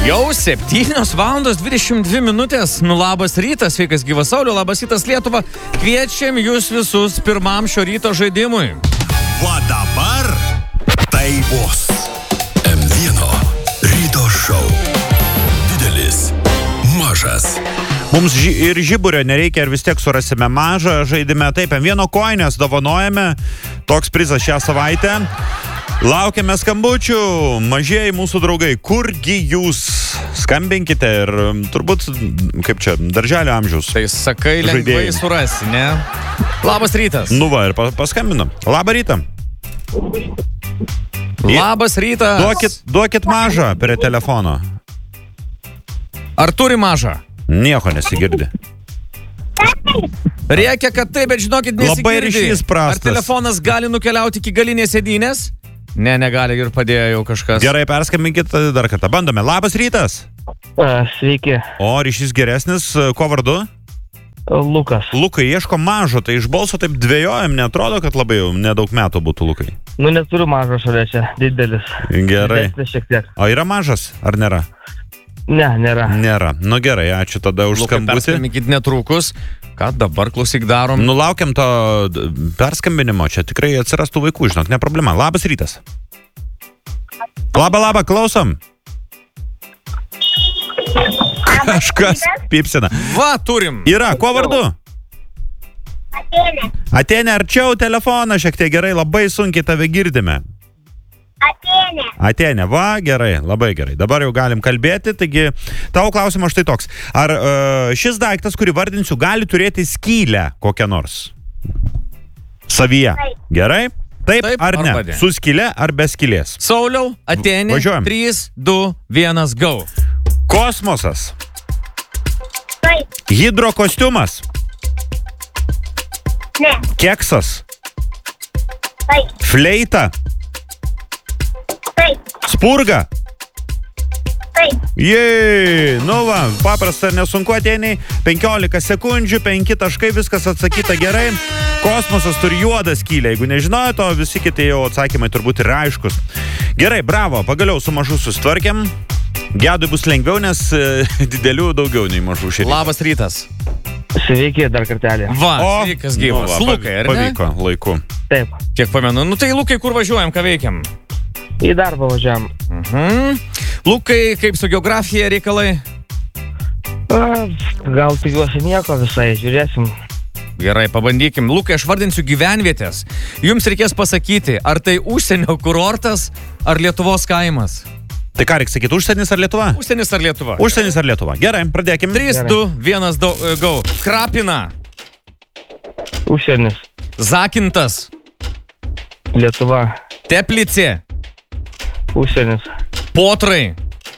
Jau 7:22 minutės. Labas rytas, sveikas gyvas Sauliau, labas rytas Lietuva. Kviečiam jūs visus pirmam šio ryto žaidimui. O dabar tai bus M1 ryto šou. Didelis, mažas. Mums ir žiburio nereikia, ir vis tiek surasime mažą žaidime. Taip, M1 koinės dovanojame. Toks prizas šią savaitę. Laukiame skambučių, mažieji mūsų draugai, kurgi jūs? Skambinkite ir turbūt, kaip čia, darželio amžiaus. Tai sakai, lengvai surasi, ne? Labas rytas. Nu va, ir paskambinam. Labą rytą. Labas rytas. Duokit mažą prie telefono. Ar turi mažą? Nieko nesigirdi. Reikia, kad taip, bet žinokit, nesigirdi. Labai ryšys prastas. Ar telefonas gali nukeliauti iki galinės sėdynės? Ne, negali, ir padėjo jau kažkas. Gerai, perskambinkit dar kartą. Bandome. Labas rytas. Sveiki. O, ryšys geresnis. Kuo vardu? Lukas. Lukai, ieško mažo, tai iš balso taip dvejojam, netrodo, kad labai jau nedaug metų būtų Lukai. Nu, neturiu mažo šalia čia, didelis. Gerai. Didesnis šiek tiek. O yra mažas, ar nėra? Ne, nėra. Nėra. Nu gerai, ačiū tada už Lukai, skambutį. perskambinkit netrukus. Ką dabar, klausyk, darom? Nulaukiam to perskambinimo, čia tikrai atsirastų vaikų, žinok, ne problema. Labas rytas. Labą, klausom. Kažkas pipsina. Va, turim. Yra, kuo vardu? Atėnė. Atėnė arčiau telefoną, šiek tiek gerai, labai sunkiai tave girdime. Atėnė. Atėnė, va, gerai, labai gerai. Dabar jau galim kalbėti, taigi tavo klausimas štai toks. Ar šis daiktas, kurį vardinsiu, gali turėti skylę kokią nors? Savyje. Taip. Gerai? Taip ar ne? Arba ne. Su skyle ar be skylės? Sauliau, Atėnė. Važiuojam. 3, 2, 1, go. Kosmosas. Taip. Hidrokostiumas. Ne. Keksas. Taip. Fleita. Taip. Spurga. Taip. Jei, nu va, paprasta, nesunku Atėniai, 15 sekundžių, 5 taškai, viskas atsakyta gerai. Kosmosas turi juodą skylę, jeigu nežinojote, o visi kiti jau atsakymai turbūt yra aiškus. Gerai, bravo, pagaliau su mažu susitvarkėm. Gedui bus lengviau, nes didelių daugiau nei mažų šį rytą. Labas rytas. Sveiki dar kartelį. Va, sveikas gyvas. nu va, Lukai, ar ne? Pavyko, laiku. Taip. Kiek pamenu. Nu tai, Lukai, kur važiuojam, ką veikiam? Į darbą važiavam. Lukai, kaip su geografija reikalai? Gal tikiuosi nieko visai, žiūrėsim. Gerai, pabandykim. Lukai, aš vardinsiu gyvenvietės. Jums reikės pasakyti, ar tai užsienio kurortas, ar Lietuvos kaimas. Tai ką reikia sakyti, užsienis ar Lietuva? Užsienis ar Lietuva? Užsienis ar Lietuva. Gerai, pradėkim. 3, 2, 1, go. Krapina. Užsienis. Zakintas. Lietuva. Teplicė. Užsienis. Potrai.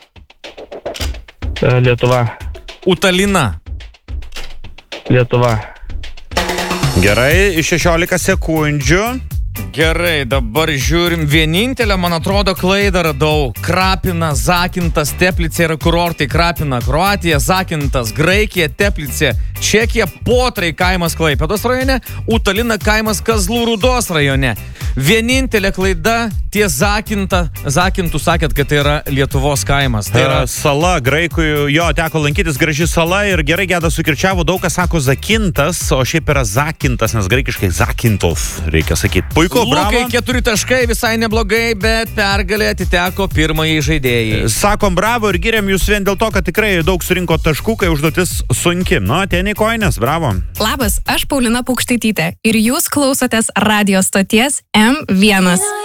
Lietuva. Utalina. Lietuva. Gerai, iš 16 sekundžių. Gerai, dabar žiūrim. Vienintelę, man atrodo, klaidą radau. Krapina, Zakintas, Teplicė yra kurortai. Krapina, Kroatija, Zakintas, Graikija, Teplicė, Čekija, Potrai, kaimas Klaipėdos rajone, Utalina, kaimas Kazlų Rūdos rajone. Vienintelė klaida, tie Zakintų sakėt, kad tai yra Lietuvos kaimas. Tai yra Sala, graikui, jo, teko lankytis, graži sala ir gerai Gedas sukirčiavo, daug kas sako Zakintas, o šiaip yra Zakintas, nes graikiškai Zakintov, reikia sakyti. Puiku, Lukai, bravo. 4 taškai, visai neblogai, bet pergalė atiteko pirmajai žaidėjai. Sakom bravo ir giriam jūs vien dėl to, kad tikrai daug surinko taškų, kai užduotis sunki. Nu, Atėnė koinės, bravo. Labas, aš Paulina Paukštaitytė ir jūs klausotės radio stoties M1.